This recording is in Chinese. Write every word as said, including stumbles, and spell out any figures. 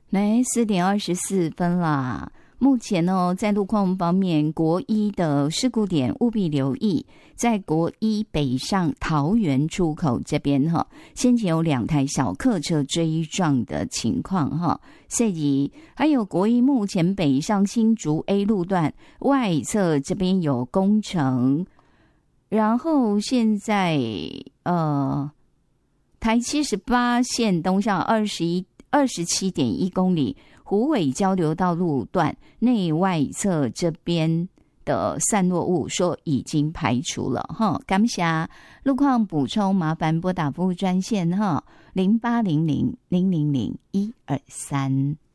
来四点二十四分啦。目前呢，在路况方面，国一的事故点务必留意，在国一北上桃园出口这边哈，先前有两台小客车追撞的情况哈，所以还有国一目前北上新竹 A 路段外侧这边有工程，然后现在呃台七十八线东向二十一二十七点一公里。虎尾交流道路段内外侧这边的散落物说已经排除了哈，感谢路况补充，麻烦拨打服务专线哈零八零零零零零一二三。